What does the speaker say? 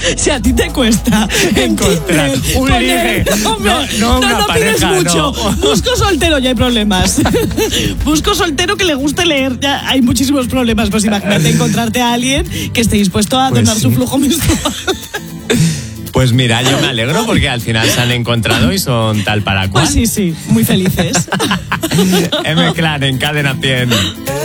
Si a ti te cuesta encontrar un ligue, no una pareja, pides mucho. no. Busco soltero, ya hay problemas. Busco soltero que le guste leer, ya hay muchísimos problemas. Pues imagínate encontrarte a alguien que esté dispuesto a donar su flujo menstrual. Pues mira, yo me alegro porque al final se han encontrado y son tal para cual. Pues sí, muy felices. M-Clan en Cadena 100.